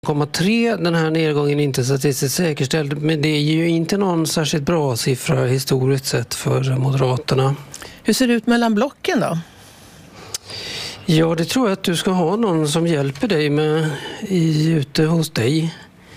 0,3. Den här nedgången är inte statistiskt säkerställd, men det är ju inte någon särskilt bra siffra historiskt sett för Moderaterna. Hur ser det ut mellan blocken då? Ja, det tror jag att du ska ha någon som hjälper dig med ute hos dig.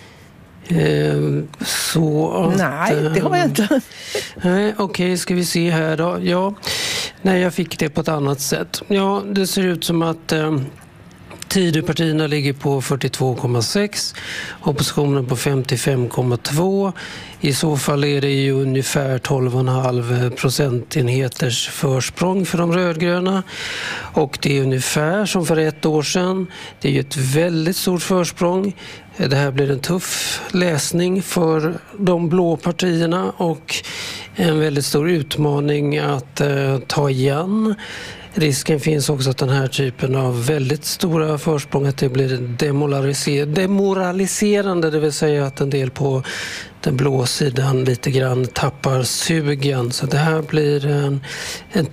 Så att, nej, det har jag inte. Okej, ska vi se här då. Ja, nej, jag fick det på ett annat sätt. Ja, det ser ut som att Tidöpartierna ligger på 42,6, oppositionen på 55,2. I så fall är det ju ungefär 12,5 procentenheters försprång för de rödgröna. Och det är ungefär som för ett år sedan. Det är ju ett väldigt stort försprång. Det här blir en tuff läsning för de blå partierna och en väldigt stor utmaning att ta igen. Risken finns också att den här typen av väldigt stora försprång att det blir demoraliserande, det vill säga att en del på den blå sidan lite grann tappar sugen. Så det här blir en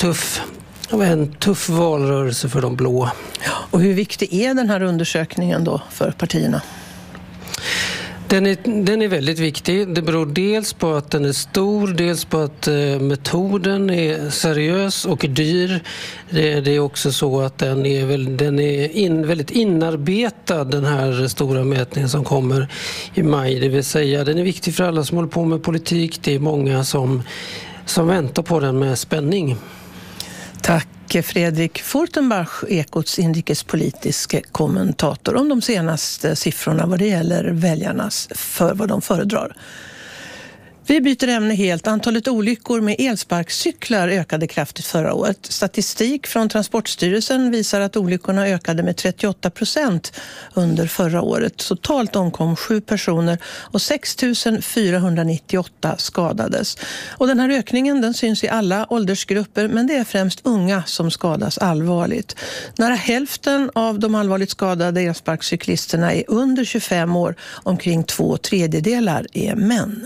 tuff valrörelse för de blå. Och hur viktig är den här undersökningen då för partierna? Den är väldigt viktig. Det beror dels på att den är stor, dels på att metoden är seriös och dyr. Det är också så att den är väldigt inarbetad, den här stora mätningen som kommer i maj. Det vill säga, den är viktig för alla som håller på med politik. Det är många som väntar på den med spänning. Tack Fredrik Fortenbach, Ekots inrikespolitiska kommentator, om de senaste siffrorna vad det gäller väljarnas för vad de föredrar. Vi byter ämne helt. Antalet olyckor med elsparkcyklar ökade kraftigt förra året. Statistik från Transportstyrelsen visar att olyckorna ökade med 38% under förra året. Totalt omkom 7 personer och 6 498 skadades. Och den här ökningen den syns i alla åldersgrupper, men det är främst unga som skadas allvarligt. Nära hälften av de allvarligt skadade elsparkcyklisterna är under 25 år. Omkring 2/3 är män.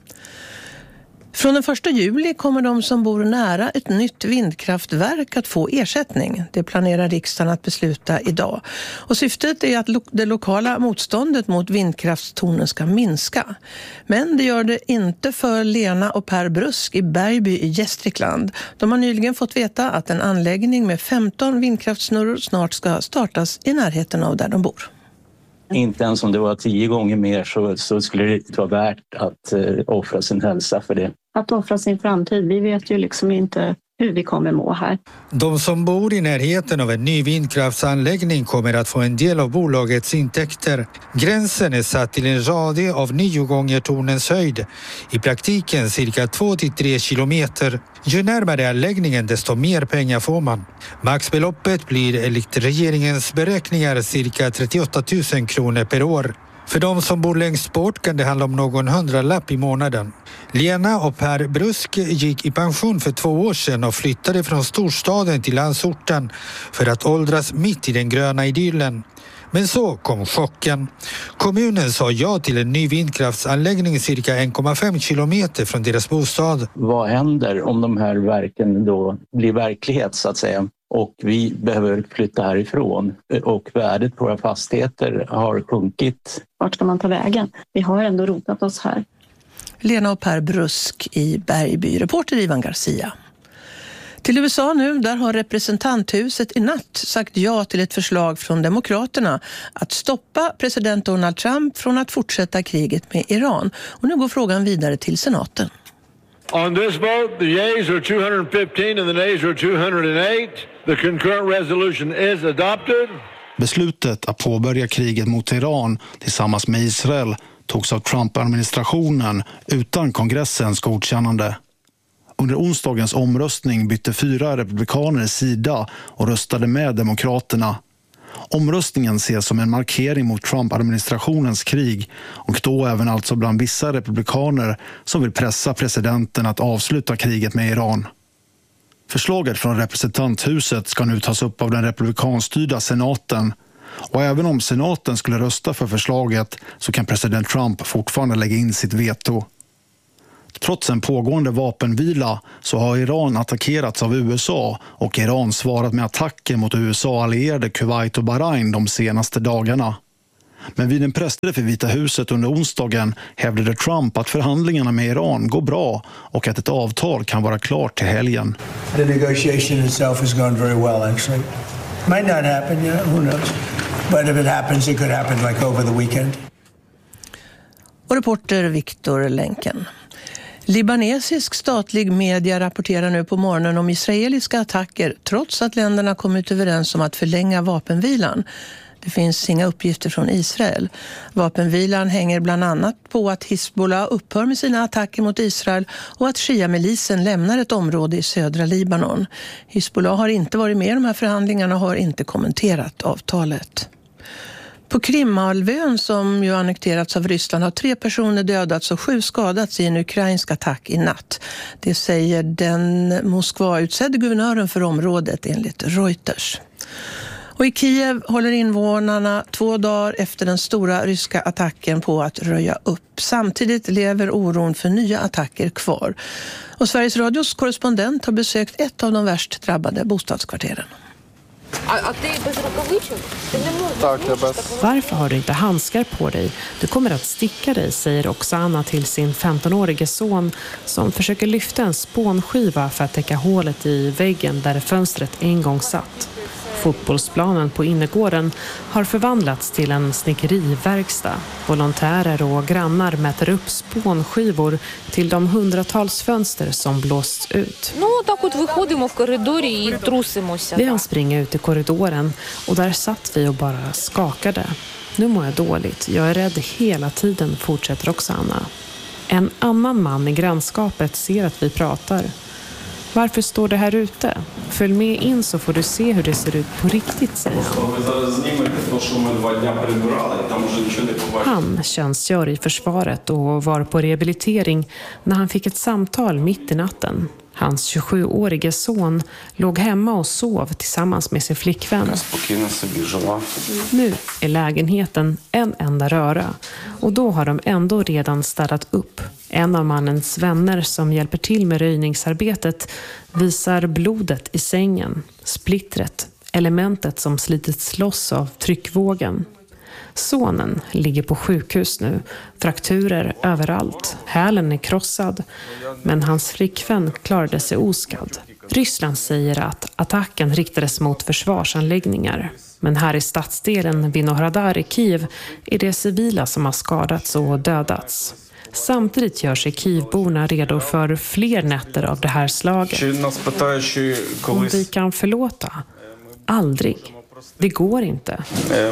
Från den 1 juli kommer de som bor nära ett nytt vindkraftverk att få ersättning. Det planerar riksdagen att besluta idag. Och syftet är att det lokala motståndet mot vindkraftstornen ska minska. Men det gör det inte för Lena och Per Brusk i Bergby i Gästrikland. De har nyligen fått veta att en anläggning med 15 vindkraftsnurror snart ska startas i närheten av där de bor. Inte ens om det var 10 gånger mer så skulle det inte vara värt att offra sin hälsa för det. Att offra sin framtid, vi vet ju liksom inte hur vi kommer må här. De som bor i närheten av en ny vindkraftsanläggning kommer att få en del av bolagets intäkter. Gränsen är satt till en radie av 9 gånger tornens höjd. I praktiken cirka 2-3 kilometer. Ju närmare anläggningen desto mer pengar får man. Maxbeloppet blir enligt regeringens beräkningar cirka 38 000 kronor per år. För de som bor längst bort kan det handla om någon 100-lapp i månaden. Lena och Per Brusk gick i pension för 2 år sedan och flyttade från storstaden till landsorten för att åldras mitt i den gröna idyllen. Men så kom chocken. Kommunen sa ja till en ny vindkraftsanläggning cirka 1,5 kilometer från deras bostad. Vad händer om de här verken då blir verklighet så att säga? Och vi behöver flytta härifrån och värdet på våra fastigheter har sjunkit. Vart ska man ta vägen? Vi har ändå rotat oss här. Lena och Per Brusk i Bergby, reporter Ivan Garcia. Till USA nu, där har representanthuset i natt sagt ja till ett förslag från Demokraterna att stoppa president Donald Trump från att fortsätta kriget med Iran. Och nu går frågan vidare till senaten. On this vote, the yeas are 215 and the nays are 208. The concurrent resolution is adopted. Beslutet att påbörja kriget mot Iran tillsammans med Israel togs av Trump-administrationen utan kongressens godkännande. Under onsdagens omröstning bytte 4 republikaner sida och röstade med demokraterna. Omröstningen ses som en markering mot Trump-administrationens krig och då även alltså bland vissa republikaner som vill pressa presidenten att avsluta kriget med Iran. Förslaget från representanthuset ska nu tas upp av den republikanstyrda senaten. Och även om senaten skulle rösta för förslaget så kan president Trump fortfarande lägga in sitt veto. Trots en pågående vapenvila så har Iran attackerats av USA och Iran svarat med attacker mot USA-allierade Kuwait och Bahrain de senaste dagarna. Men vid en pressträff i Vita huset under onsdagen hävdade Trump att förhandlingarna med Iran går bra och att ett avtal kan vara klart till helgen. The negotiation itself has gone very well actually. Might not happen, who knows. But if it happens, it could happen like over the weekend. Och reporter Viktor Länken. Libanesisk statlig media rapporterar nu på morgonen om israeliska attacker trots att länderna kommit överens om att förlänga vapenvilan. Det finns inga uppgifter från Israel. Vapenvilan hänger bland annat på att Hizbollah upphör med sina attacker mot Israel och att Shia-milisen lämnar ett område i södra Libanon. Hizbollah har inte varit med i de här förhandlingarna och har inte kommenterat avtalet. På Krimhalvön, som ju annekterats av Ryssland, har 3 personer dödats och 7 skadats i en ukrainsk attack i natt. Det säger den Moskva-utsedde guvernören för området enligt Reuters. Och i Kiev håller invånarna 2 dagar efter den stora ryska attacken på att röja upp. Samtidigt lever oron för nya attacker kvar. Och Sveriges Radios korrespondent har besökt ett av de värst drabbade bostadskvarteren. Varför har du inte handskar på dig? Du kommer att sticka dig, säger Oksana till sin 15-årige son som försöker lyfta en spånskiva för att täcka hålet i väggen där fönstret en gång satt. Fotbollsplanen på innergården har förvandlats till en snickeriverkstad. Volontärer och grannar mäter upp spånskivor till de hundratals fönster som blåsts ut. Vi hann springa ut i korridoren och där satt vi och bara skakade. Nu mår jag dåligt. Jag är rädd hela tiden, fortsätter Oksana. En annan man i grannskapet ser att vi pratar. Varför står det här ute? Följ med in så får du se hur det ser ut på riktigt, säger han. Han tjänstgör i försvaret och var på rehabilitering när han fick ett samtal mitt i natten. Hans 27-årige son låg hemma och sov tillsammans med sin flickvän. Nu är lägenheten en enda röra och då har de ändå redan städat upp. En av mannens vänner som hjälper till med röjningsarbetet visar blodet i sängen, splittret, elementet som slitits loss av tryckvågen. Sonen ligger på sjukhus nu, frakturer överallt, hälen är krossad, men hans flickvän klarade sig oskadd. Ryssland säger att attacken riktades mot försvarsanläggningar, men här i stadsdelen Vinohradar i Kiev är det civila som har skadats och dödats. Samtidigt gör sig Kievborna redo för fler nätter av det här slaget. Om vi kan förlåta? Aldrig. Det går inte.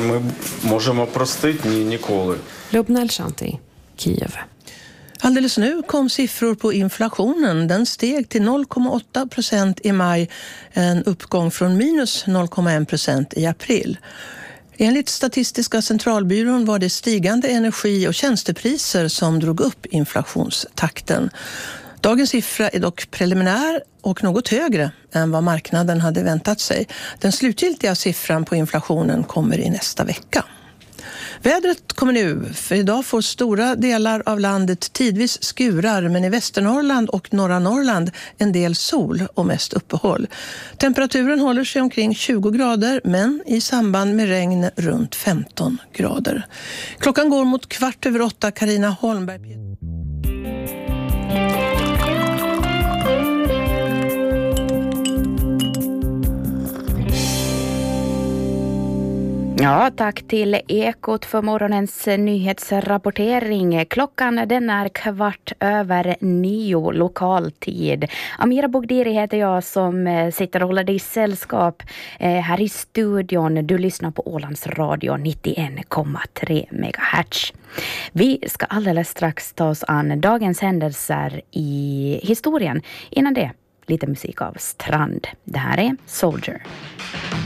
Lubnel Shanti, Kiev. Alldeles nu kom siffror på inflationen. Den steg till 0,8% i maj, en uppgång från minus 0,1% i april. Enligt Statistiska centralbyrån var det stigande energi- och tjänstepriser som drog upp inflationstakten. Dagens siffra är dock preliminär och något högre än vad marknaden hade väntat sig. Den slutgiltiga siffran på inflationen kommer i nästa vecka. Vädret kommer nu, för idag får stora delar av landet tidvis skurar, men i Västernorrland och norra Norrland en del sol och mest uppehåll. Temperaturen håller sig omkring 20 grader, men i samband med regn runt 15 grader. Klockan går mot 7:15. Carina Holmberg. Ja, tack till Ekot för morgonens nyhetsrapportering. Klockan den är 9:15 lokal tid. Amira Bogdiri heter jag som sitter och håller dig i sällskap här i studion. Du lyssnar på Ålands Radio 91,3 MHz. Vi ska alldeles strax ta oss an dagens händelser i historien. Innan det, lite musik av Strand. Det här är Soldier.